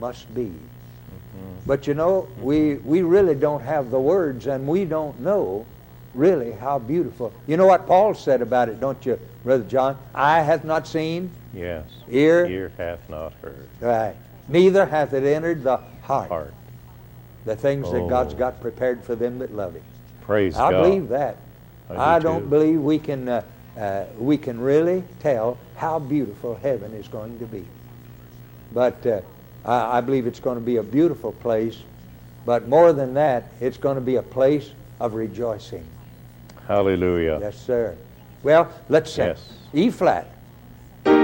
must be. But you know, we really don't have the words, and we don't know really how beautiful. You know what Paul said about it, don't you, Brother John? Eye hath not seen. Yes. Ear hath not heard. Right. Neither hath it entered the heart. The things that God's got prepared for them that love Him. Praise God. I believe that. I don't too. believe we can really tell how beautiful heaven is going to be. But I believe it's going to be a beautiful place. But more than that, it's going to be a place of rejoicing. Hallelujah. Yes, sir. Well, let's sing. Yes. E flat.